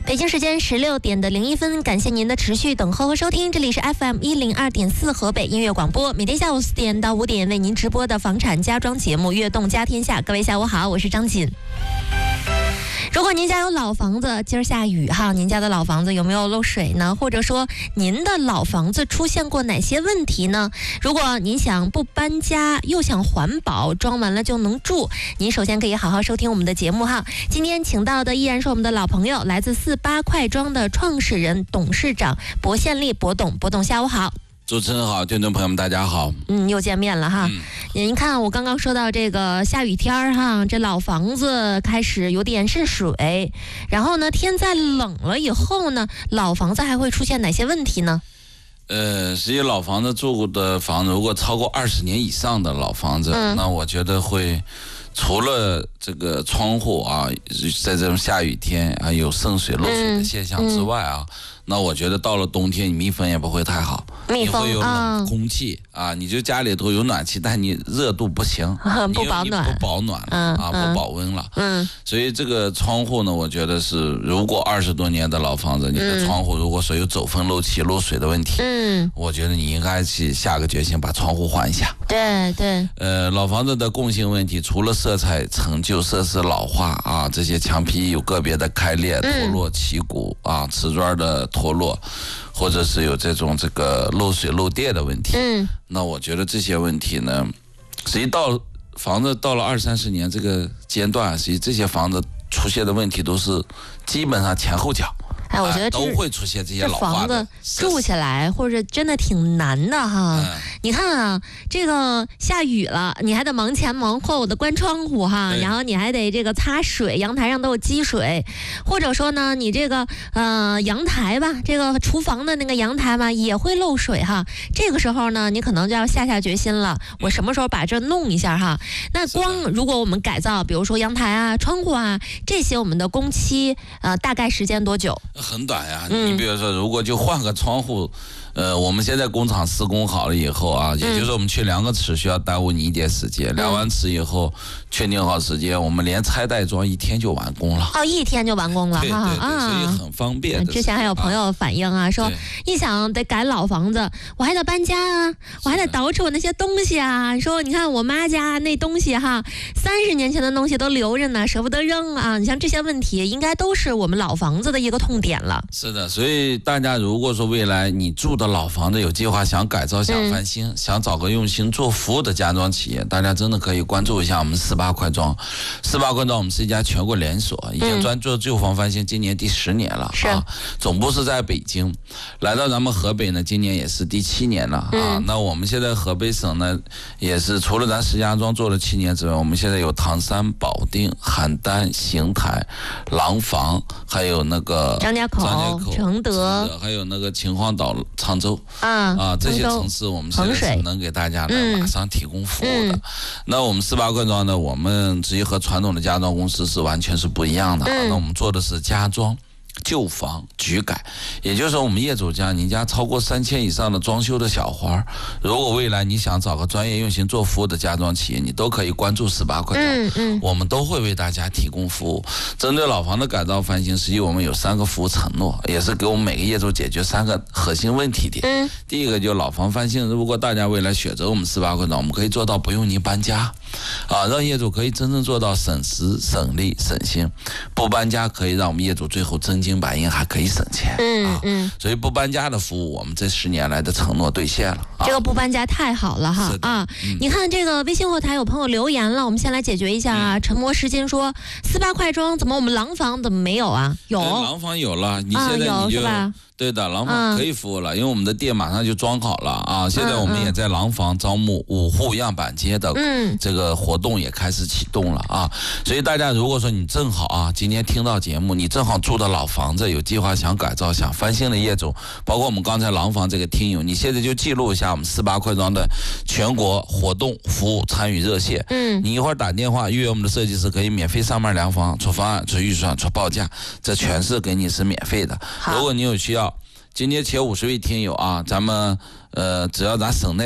北京时间16:01，感谢您的持续等候和收听，这里是 FM102.4 河北音乐广播，每天下午4点到5点为您直播的房产家装节目《悦动家天下》。各位下午好，我是张锦。如果您家有老房子，今儿下雨哈，您家的老房子有没有漏水呢？或者说您的老房子出现过哪些问题呢？如果您想不搬家又想环保，装完了就能住，您首先可以好好收听我们的节目哈。今天请到的依然是我们的老朋友，来自48快装的创始人、董事长薄宪利，薄董下午好。 主持人好，听众朋友们大家好。 又见面了哈。您看我刚刚说到这个下雨天哈，这老房子开始有点渗水，然后呢天再冷了以后呢，老房子还会出现哪些问题呢？ 实际老房子住的房子，如果超过20年以上的老房子，那我觉得会除了这个窗户啊，在这种下雨天啊有渗水漏水的现象之外啊，那我觉得到了冬天，你密封也不会太好， 密封你会有冷空气啊，你就家里头有暖气，但你热度不行， 不保暖， 不保暖了不保温了。所以这个窗户呢，我觉得是如果20多年的老房子，你的窗户如果说有走风漏气漏水的问题，我觉得你应该去下个决心把窗户换一下。 对。 老房子的共性问题，除了色彩陈旧、设施老化啊，这些墙皮有个别的开裂、脱落、起骨啊，瓷砖的脱落，或者是有这个漏水漏电的问题。那我觉得这些问题呢，实际房子到了20-30年这个阶段，实际这些房子出现的问题都是基本上前后脚。 我觉得都会出现这些老化的房子住起来或者真的挺难的哈。你看啊，这个下雨了，你还得忙前忙后的关窗户哈，然后你还得这个擦水，阳台上都有积水，或者说呢，你这个阳台吧，这个厨房的那个阳台嘛也会漏水哈。这个时候呢，你可能就要下决心了，我什么时候把这弄一下哈？那如果我们改造，比如说阳台啊、窗户啊这些，我们的工期大概时间多久？ 很短呀，你比如说，如果就换个窗户，我们现在工厂施工好了以后啊，也就是我们去量个尺需要耽误你一点时间，量完尺以后确定好时间，我们连拆带装1天就完工了。 1天就完工了， 对，所以很方便。 之前还有朋友反映啊，说一想得改老房子，我还得搬家啊，我还得捯饬我那些东西啊。说你看我妈家那东西哈，30年前的东西都留着呢，舍不得扔啊。你像这些问题，应该都是我们老房子的一个痛点了。 是的，所以大家如果说未来你住的老房子有计划想改造、想翻新、想找个用心做服务的家装企业，大家真的可以关注一下我们48快装。48快装我们是一家全国连锁，已经专做旧房翻新，今年第10年了啊。总部是在北京，来到咱们河北呢，今年也是第7年了啊。那我们现在河北省呢，也是除了咱石家庄做了7年之外，我们现在有唐山、保定、邯郸、邢台、廊坊，还有那个张家口、承德， 还有那个秦皇岛、沧州这些城市，我们现在是能给大家呢马上提供服务的。那我们48快装呢，我们直接和传统的家装公司是完全是不一样的。那我们做的是家装、旧房、局改，也就是说我们业主家你家超过3000以上的装修的小花，如果未来你想找个专业用心做服务的家装企业，你都可以关注48快装，我们都会为大家提供服务。针对老房的改造翻新，实际我们有3个服务承诺，也是给我们每个业主解决3个核心问题点。第一个就老房翻新，如果大家未来选择我们48快装，我们可以做到不用您搬家让业主可以真正做到省时、省力、省心。不搬家可以让我们业主最后真金白银还可以省钱所以不搬家的服务，我们这10年来的承诺兑现了这个不搬家太好了哈你看这个微信后台有朋友留言了，我们先来解决一下啊。沉默是金说48快装怎么我们廊坊怎么没有啊？有廊坊有了，你现在你就对的，廊坊可以服务了，因为我们的店马上就装好了啊。现在我们也在廊坊招募5户样板街的这个活动也开始启动了啊。所以大家如果说你正好今天听到节目，你正好住的老房子有计划想改造、想翻新的业主，包括我们刚才廊坊这个听友，你现在就记录一下我们48快装的全国活动服务参与热线。你一会儿打电话预约我们的设计师，可以免费上门量房、出方案、出预算、出报价，这全是给你是免费的。如果你有需要，今天前50位听友咱们只要咱省内的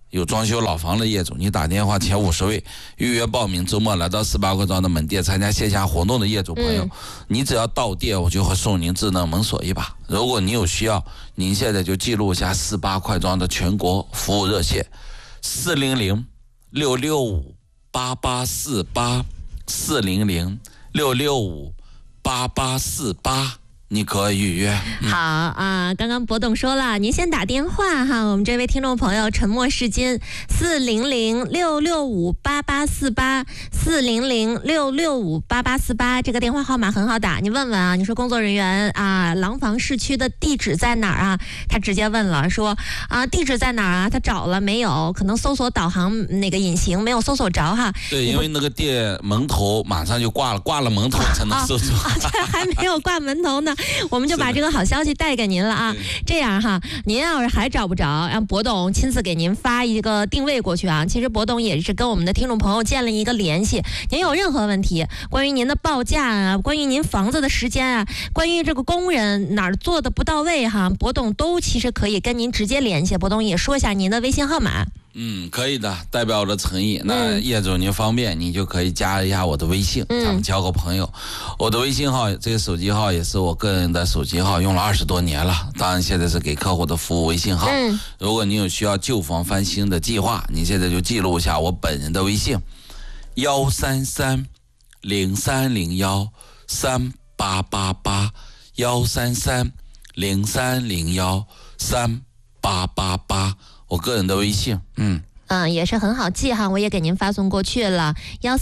有装修老房的业主，你打电话前50位预约报名，周末来到18块庄的门店参加线下活动的业主朋友，你只要到店，我就会送您智能门锁一把。如果你有需要，您现在就记录一下18块庄的全国服务热线400-665-8848，400-665-8848，你可以预约。 好啊，刚刚博董说了，您先打电话哈，我们这位听众朋友沉默是金，400-665-8848，400-665-8848，这个电话号码很好打，你问问啊，你说工作人员啊，廊坊市区的地址在哪儿啊？他直接问了，说啊地址在哪儿啊？他找了没有？可能搜索导航那个引擎没有搜索着哈。 对，因为那个店门头马上就挂了，挂了门头才能搜索。 这还没有挂门头呢。我们就把这个好消息带给您了啊！这样哈，您要是还找不着，让博董亲自给您发一个定位过去啊。其实博董也是跟我们的听众朋友建了一个联系，您有任何问题，关于您的报价啊，关于您房子的时间啊，关于这个工人哪儿做的不到位哈，博董都其实可以跟您直接联系。博董也说一下您的微信号码。 可以的，代表我的诚意。那业主您方便，你就可以加一下我的微信，咱们交个朋友。我的微信号，这个手机号也是我个人的手机号，用了20多年了。当然现在是给客户的服务微信号。如果你有需要旧房翻新的计划，你现在就记录一下我本人的微信，133-0301-3888，133-0301-3888，我个人的微信。 也是很好记哈，我也给您发送过去了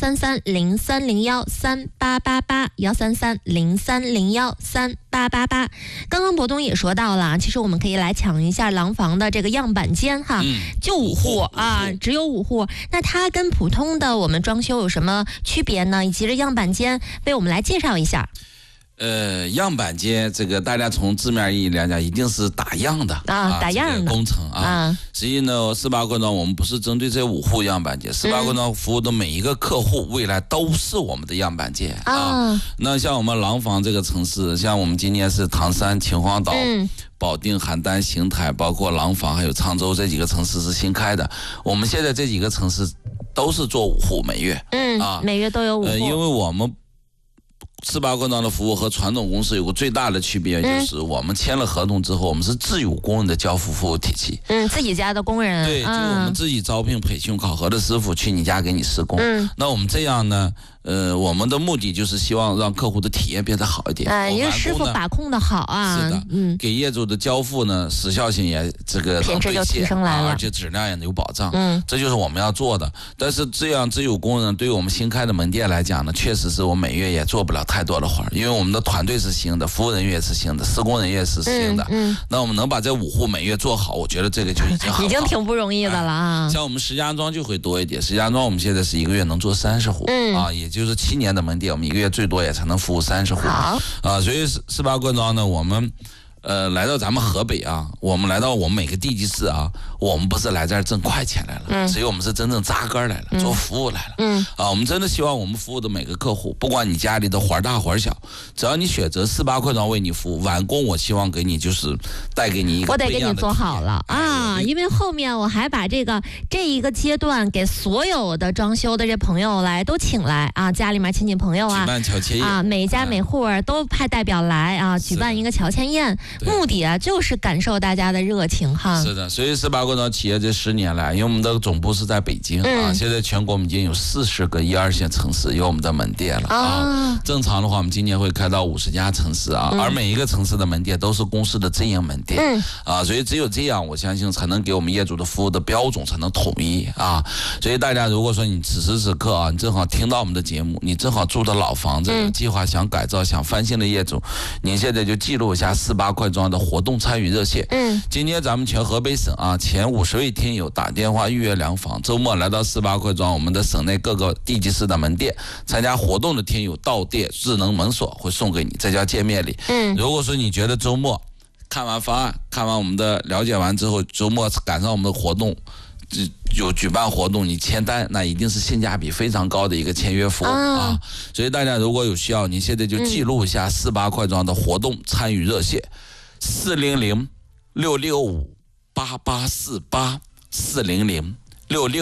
，133-0301-3888，133-0301-3888。刚刚博董也说到了，其实我们可以来抢一下廊坊的这个样板间哈，就5户啊，只有5户。那它跟普通的我们装修有什么区别呢？以及这样板间为我们来介绍一下。 样板间这个大家从字面意义来讲，一定是打样的打样的工程啊。实际呢，18块庄我们不是针对这5户样板间，18块庄服务的每一个客户，未来都是我们的样板间啊。那像我们廊坊这个城市，像我们今年是唐山、秦皇岛、保定、邯郸、邢台，包括廊坊还有沧州这几个城市是新开的。我们现在这几个城市都是做5户每月， 每月都有5户。 因为我们18块庄的服务和传统公司有个最大的区别，就是我们签了合同之后，我们是自有工人的交付服务体系。 自己家的工人。 对，就我们自己招聘、培训、考核的师傅去你家给你施工。那我们这样呢，我们的目的就是希望让客户的体验变得好一点。 因为师傅把控的好啊。 是的，给业主的交付呢，时效性也品质就提升来了， 而且质量也有保障。这就是我们要做的。但是这样自有工人对于我们新开的门店来讲呢，确实是我每月也做不了太多的活，因为我们的团队是新的，服务人员也是新的，施工人员也是新的。那我们能把这5户每月做好，我觉得这个就已经很好， 已经挺不容易的了啊。 像我们石家庄就会多一点，石家庄我们现在是1个月能做30户，也就是7年的门店，我们1个月最多也才能服务30户。所以18块庄呢，我们来到咱们河北啊，我们来到我们每个地级市啊，我们不是来这儿挣快钱来了，所以我们是真正扎根来了，做服务来了。我们真的希望我们服务的每个客户，不管你家里的活大活小，只要你选择18块庄为你服务，完工我希望给你就是带给你一个我得给你做好了啊，因为后面我还把这一个阶段给所有的装修的这朋友来都请来啊，家里面亲戚朋友啊， 举办乔迁宴每家每户都派代表来啊，举办一个乔迁宴。目的啊，就是感受大家的热情哈。 是的，所以18块庄企业这10年来，因为我们的总部是在北京现在全国我们已经有40个1、2线城市有我们的门店了正常的话，我们今年会开到50家城市而每一个城市的门店都是公司的直营门店所以只有这样，我相信才能给我们业主的服务的标准才能统一所以大家如果说你此时此刻你正好听到我们的节目，你正好住的老房子有计划想改造、想翻新的业主，您现在就记录一下18块庄的活动参与热线。今天咱们全河北省前50位听友打电话预约量房，周末来到18块庄我们的省内各个地级市的门店参加活动的听友到店智能门锁会送给你，这叫见面礼。如果说你觉得周末看完方案、看完我们的了解完之后，周末赶上我们的活动有举办活动，你签单那一定是性价比非常高的一个签约服务所以大家如果有需要，你现在就记录一下18块庄的活动参与热线400-665-8848 4006666。